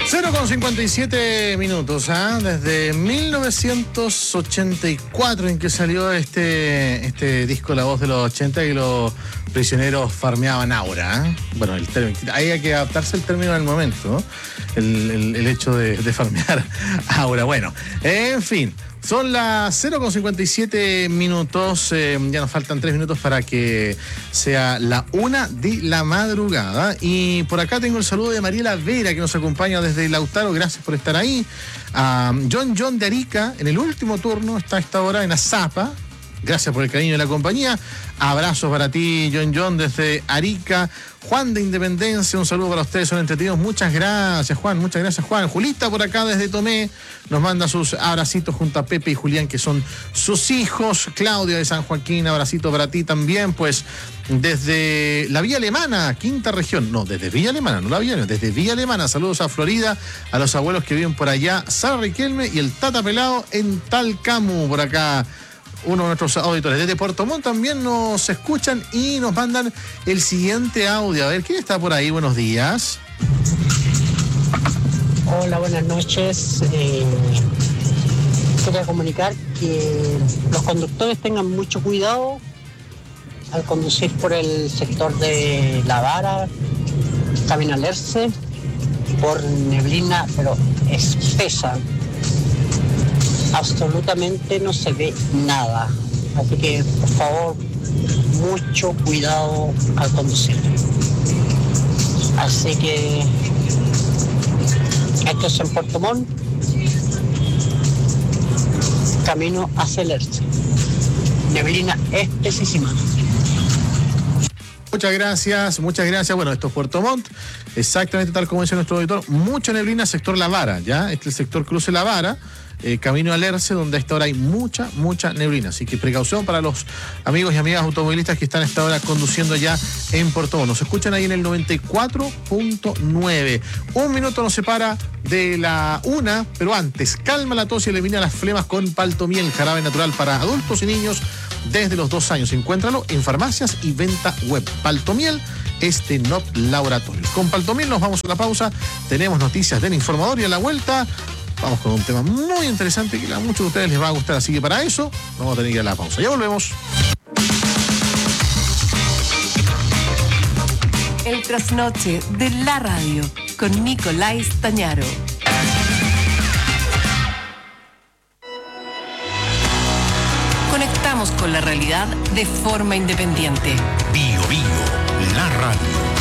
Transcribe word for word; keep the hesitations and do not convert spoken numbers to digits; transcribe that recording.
cero con cincuenta y siete minutos, ¿ah? Desde mil novecientos ochenta y cuatro en que salió este, este disco La Voz de los ochenta y los prisioneros farmeaban aura, ¿eh? Bueno, el término, ahí hay que adaptarse al término del momento, ¿no? el, el, el hecho de, de farmear aura. Bueno, en fin. Son las cero con cincuenta y siete minutos, eh, ya nos faltan tres minutos para que sea la una de la madrugada. Y por acá tengo el saludo de Mariela Vera, que nos acompaña desde Lautaro, gracias por estar ahí. A John John de Arica, en el último turno, está a esta hora en Azapa. Gracias por el cariño de la compañía. Abrazos para ti, John John, desde Arica. Juan de Independencia, un saludo para ustedes, son entretenidos. Muchas gracias, Juan, muchas gracias, Juan. Julita por acá desde Tomé nos manda sus abracitos junto a Pepe y Julián, que son sus hijos. Claudia de San Joaquín, abracito para ti también. Pues desde la Villa Alemana, quinta región. No, desde Villa Alemana, no la Villa Alemana, desde Villa Alemana. Saludos a Florida, a los abuelos que viven por allá. Sara Riquelme y el Tata Pelado en Talcamu, por acá. Uno de nuestros auditores desde Puerto Montt también nos escuchan y nos mandan el siguiente audio. A ver, ¿quién está por ahí? Buenos días. Hola, buenas noches. Eh, quería comunicar que los conductores tengan mucho cuidado al conducir por el sector de La Vara, Camino al Erce, por neblina, pero espesa. Absolutamente no se ve nada, así que por favor mucho cuidado al conducir. Así que esto es en Puerto Montt, camino hacia el Erce, neblina espesísima. Muchas gracias, muchas gracias. Bueno, esto es Puerto Montt, exactamente tal como dice nuestro auditor, mucha neblina, sector La Vara, ¿ya? Este es el sector cruce La Vara. Eh, camino al Erce, donde a esta hora hay mucha, mucha neblina. Así que precaución para los amigos y amigas automovilistas que están a esta hora conduciendo ya en Puerto Montt. Nos escuchan ahí en el noventa y cuatro punto nueve. Un minuto nos separa de la una, pero antes, calma la tos y elimina las flemas con Paltomiel, jarabe natural para adultos y niños desde los dos años. Encuéntralo en farmacias y venta web. Paltomiel es de Not Laboratorios. Con Paltomiel nos vamos a la pausa. Tenemos noticias del informador y a la vuelta vamos con un tema muy interesante que a muchos de ustedes les va a gustar, así que para eso vamos a tener que ir a la pausa. Ya volvemos. El trasnoche de la radio con Nicolás Tañaro. Conectamos con la realidad de forma independiente. Bio Bio, la radio.